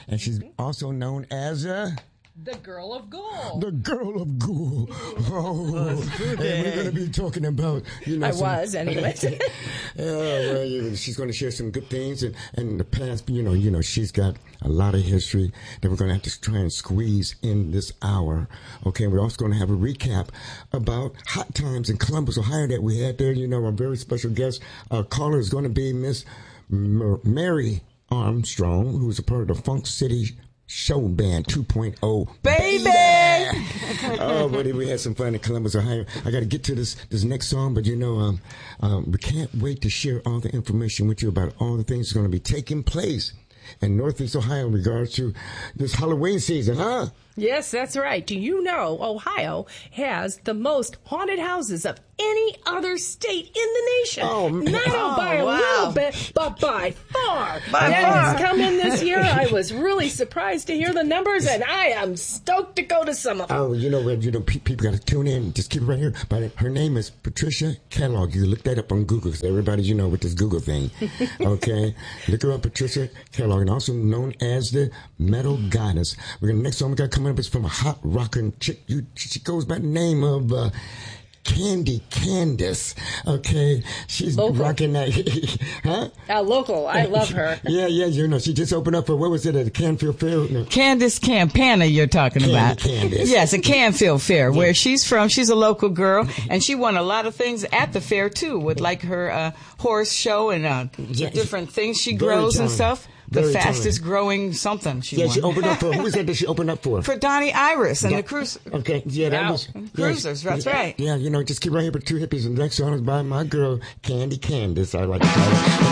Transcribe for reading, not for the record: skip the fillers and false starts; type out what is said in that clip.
And she's also known as the Girl of Gold. The Girl of Gold. Oh, and we're going to be talking about, anyway. She's going to share some good things and the past. She's got a lot of history that we're going to have to try and squeeze in this hour. Okay, we're also going to have a recap about Hot Times in Columbus, Ohio that we had there. Our very special guest caller is going to be Miss Mary Armstrong, who's a part of the Funk City Show Band 2.0. Baby! Oh, buddy, we had some fun in Columbus, Ohio. I got to get to this next song, but we can't wait to share all the information with you about all the things that are going to be taking place in Northeast Ohio in regards to this Halloween season, huh? Yes, that's right. Do you know Ohio has the most haunted houses of any other state in the nation? Oh, man. Not by a little bit, but by far. That has come in this year. I was really surprised to hear the numbers, and I am stoked to go to some of them. Oh, people got to tune in. Just keep it right here. But her name is Patricia Kellogg. You look that up on Google, because everybody, with this Google thing. Okay? Look her up, Patricia Kellogg, and also known as the Metal Goddess. Next song we got coming up is from a hot rockin' chick. She goes by the name of Candy Candice. Okay, she's rocking that. Huh? Local. I love her. Yeah. She just opened up for, what was it, at the Canfield Fair? No. Candice Campana you're talking about. Candice. Yes, a Canfield Fair, where she's from. She's a local girl, and she won a lot of things at the fair, too, with like her horse show and different things she grows and stuff. The fastest growing something she won. She opened up for, who was that she opened up for? For Donnie Iris and the Cruise. Okay, yeah, that was. Cruisers, that's right. Yeah, just keep right here with two hippies. And the next song is by my girl, Candy Candice, I like to call her.